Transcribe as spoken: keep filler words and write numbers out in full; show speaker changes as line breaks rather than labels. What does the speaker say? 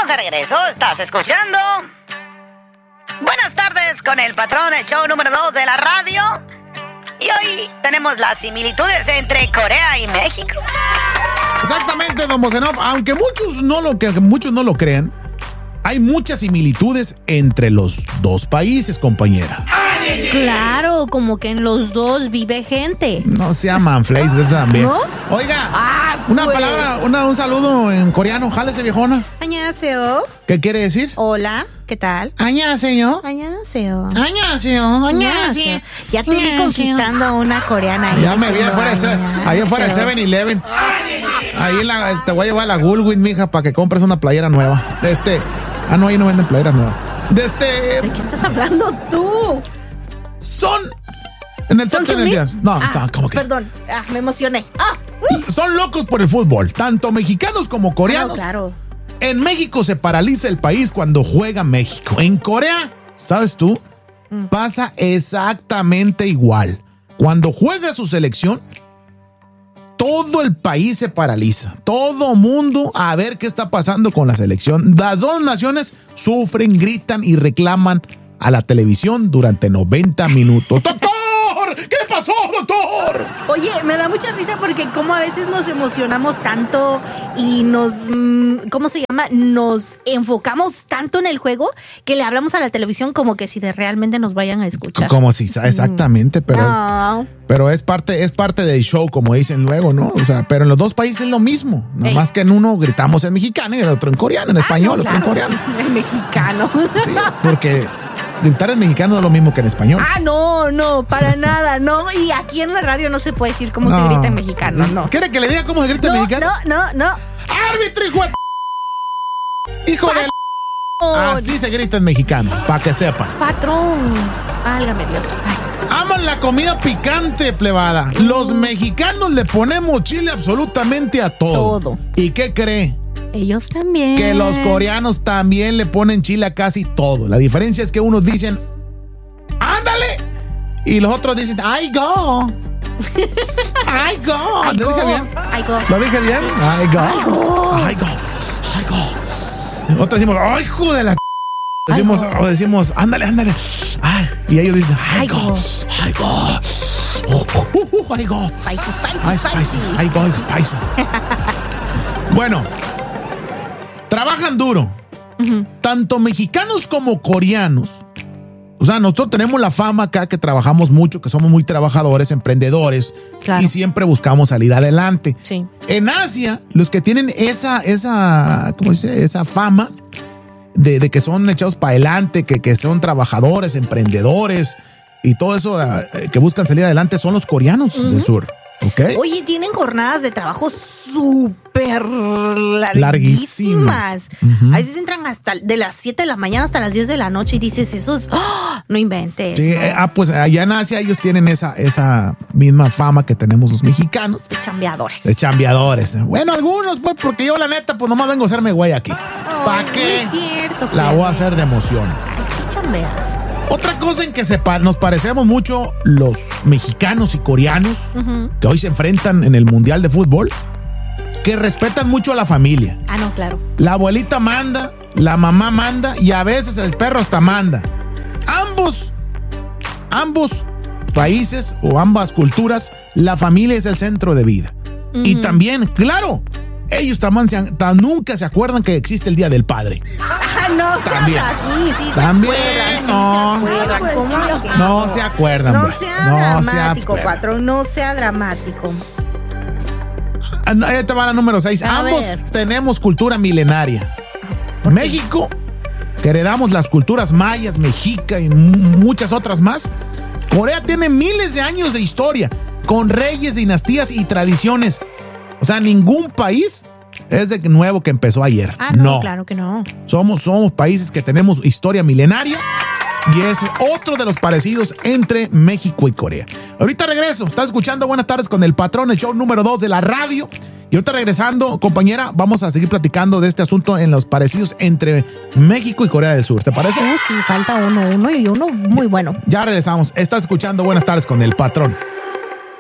estamos de regreso. Estás escuchando Buenas tardes con el patrón, el show número dos de la radio. Y hoy tenemos las similitudes entre Corea y México.
Exactamente, don Bosenov. Aunque muchos no lo que muchos no lo crean, hay muchas similitudes entre los dos países, compañera.
Claro, como que en los dos vive gente.
No sea manflays, usted también.
¿No?
Oiga,
Ah,
una
pues.
palabra, una, un saludo en coreano. Jálese, viejona.
Annyeonghaseyo.
¿Qué quiere decir?
Hola, ¿qué tal?
Annyeonghaseyo.
Annyeonghaseyo.
Annyeonghaseyo.
Annyeonghaseyo. Ya te vi conquistando a una coreana ahí.
Ya me vi
diciendo
afuera del se- ahí afuera del seven eleven. Ahí en la, te voy a llevar a la Goodwill, mija, para que compres una playera nueva. De este. Ah, no, ahí no venden playeras nuevas. De este.
¿De qué estás hablando tú?
Son. En el top
¿Son
ten del día.
Hyunmin?
No,
Ah,
no, ¿cómo que?
Perdón, ah, me emocioné. Ah, uh.
Son locos por el fútbol, tanto mexicanos como coreanos.
Claro, claro.
En México se paraliza el país cuando juega México. En Corea, ¿sabes tú? Pasa exactamente igual. Cuando juega su selección, todo el país se paraliza. Todo mundo a ver qué está pasando con la selección. Las dos naciones sufren, gritan y reclaman a la televisión durante noventa minutos. ¡Doctor! ¿Qué pasó, doctor?
Oye, me da mucha risa porque como a veces nos emocionamos tanto y nos, mm, ¿cómo se llama? Nos enfocamos tanto en el juego que le hablamos a la televisión como que si de realmente nos vayan a escuchar.
Como si, exactamente, pero,
No.
pero es parte, es parte del show, como dicen luego, ¿no? O sea, pero en los dos países es lo mismo. Nada
Ey.
más que en uno gritamos en mexicano y en el otro en coreano, en español,
Ah, no,
otro en
claro.
coreano.
En mexicano.
Sí, porque gritar en mexicano no es lo mismo que en español.
Ah, no, no, para nada, no. Y aquí en la radio no se puede decir cómo se
No.
grita en mexicano, no.
¿Quiere que le diga cómo se grita en
No,
mexicano?
no, no, no.
¡Árbitro, hijo de p-! ¡Hijo de
Oh,
Así se grita en mexicano, para que sepan.
patrón. Válgame Dios. Ay.
Aman la comida picante, plebada. Los mexicanos le ponemos chile absolutamente a todo.
Todo.
¿Y qué cree?
Ellos también.
Que los coreanos también le ponen chile a casi todo. La diferencia es que unos dicen, ¡ándale! Y los otros dicen, ¡ay, go! ¡ay, go!
Ay,
¿Lo
go.
dije bien?
Ay, go.
¿Lo dije bien? ¡ay, go!
Ay, go.
¡ay, go! ¡ay, go! Otros decimos, ¡ay, hijo de la... Decimos,
Ay, go.
o decimos, ándale, ándale. Ay, y ellos dicen, ¡ay,
Ay,
go!
go.
¡ay, go! Uh, uh, uh, ¡ay, go!
Spicy, spicy,
Ay,
spicy.
¡ay, go! ¡Spicy! Bueno, trabajan duro. Tanto mexicanos como coreanos. O sea, nosotros tenemos la fama acá que trabajamos mucho, que somos muy trabajadores, emprendedores,
Claro.
y siempre buscamos salir adelante.
Sí.
En Asia, los que tienen esa, esa, ¿cómo se dice? Esa fama de, de que son echados para adelante, que, que son trabajadores, emprendedores y todo eso, eh, que buscan salir adelante, son los coreanos del sur. ¿Ok?
Oye, tienen jornadas de trabajo súper larguísimas.
Larguísimas. Ujú.
A veces entran hasta de las siete de la mañana hasta las diez de la noche y dices, eso es, ¡oh! No inventes.
Sí,
¿no?
eh, ah, pues allá en Asia ellos tienen esa, esa misma fama que tenemos los mexicanos.
De chambeadores.
De chambeadores. Bueno, algunos, pues, porque yo la neta, pues nomás vengo a hacerme güey aquí. ¿Para
Ay,
qué?
no es cierto.
La
plebe.
voy a hacer de emoción.
Ay, sí chambeas.
Otra cosa en que se pa- nos parecemos mucho los mexicanos y coreanos que hoy se enfrentan en el Mundial de Fútbol, que respetan mucho a la familia.
Ah, no, claro.
La abuelita manda, la mamá manda y a veces el perro hasta manda. Ambos, ambos países o ambas culturas, la familia es el centro de vida. Y también, claro, ellos también se han- tan- nunca se acuerdan que existe el Día del Padre.
Ah, no seas
También.
así, sí
También,
se acuerdan, sí
no.
se acuerdan. ¿Cómo de que
No se acuerdan,
No
güey.
sea
No se
dramático,
acuerdan.
patrón, no sea dramático.
Ah, no, ahí te va la número seis.
A
Ambos
ver.
tenemos cultura milenaria.
¿Por qué?
México, que heredamos las culturas mayas, mexica y m- muchas otras más. Corea tiene miles de años de historia, con reyes, dinastías y tradiciones. O sea, ningún país es de nuevo que empezó ayer.
Ah, no, claro que no.
Somos, somos países que tenemos historia milenaria y es otro de los parecidos entre México y Corea. Ahorita regreso. Estás escuchando Buenas tardes con el patrón, el show número dos de la radio. Y ahorita regresando, compañera, vamos a seguir platicando de este asunto en los parecidos entre México y Corea del Sur. ¿Te parece?
Uh, sí, falta uno, uno y uno muy bueno.
Ya regresamos. Estás escuchando Buenas tardes con el patrón.